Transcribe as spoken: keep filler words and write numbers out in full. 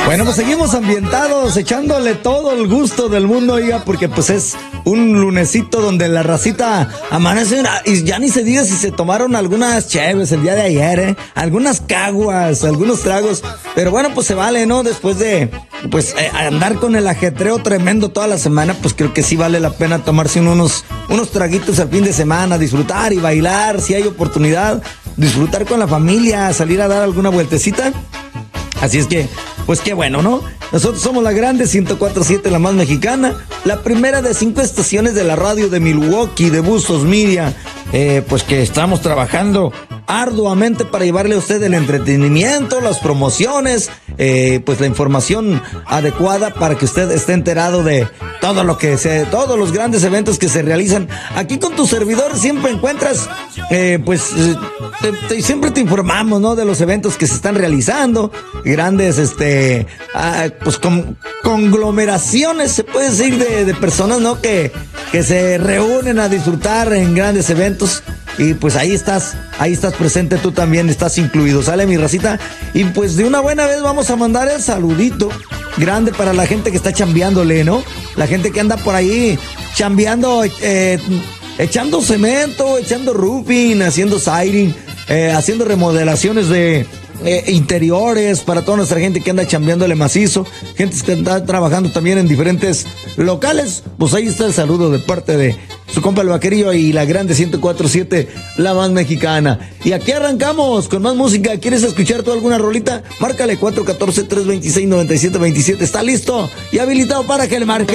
Bueno, pues seguimos ambientados, echándole todo el gusto del mundo, oiga, porque pues es un lunesito donde la racita amanece y ya ni se diga si se tomaron algunas cheves el día de ayer, ¿eh? Algunas caguas, algunos tragos, pero bueno, pues se vale, ¿no? Después de, pues, eh, andar con el ajetreo tremendo toda la semana, pues creo que sí vale la pena tomarse unos, unos traguitos al fin de semana, disfrutar y bailar, si hay oportunidad, disfrutar con la familia, salir a dar alguna vueltecita. Así es que, pues qué bueno, ¿no? Nosotros somos la grande ciento cuatro punto siete, la más mexicana, la primera de cinco estaciones de la radio de Milwaukee, de Bustos Media, eh, pues que estamos trabajando arduamente para llevarle a usted el entretenimiento, las promociones, eh, pues la información adecuada para que usted esté enterado de todo lo que se, todos los grandes eventos que se realizan. Aquí con tu servidor siempre encuentras, eh, pues, te, te, siempre te informamos, ¿no? De los eventos que se están realizando, grandes, este, ah, pues con, conglomeraciones, se puede decir, de, de personas, ¿no? Que, que se reúnen a disfrutar en grandes eventos. Y pues ahí estás, ahí estás presente, tú también estás incluido, ¿sale, mi racita? Y pues de una buena vez vamos a mandar el saludito grande para la gente que está chambeándole, ¿no? La gente que anda por ahí chambeando, eh, echando cemento, echando roofing, haciendo siding, eh, haciendo remodelaciones de eh, interiores para toda nuestra gente que anda chambeándole macizo, gente que está trabajando también en diferentes locales. Pues ahí está el saludo de parte de su compa el Vaquerillo y la grande ciento cuatro punto siete, la más mexicana. Y aquí arrancamos con más música. ¿Quieres escuchar tú alguna rolita? Márcale cuatro uno cuatro, tres dos seis, nueve siete dos siete. ¿Está listo y habilitado para que le marque?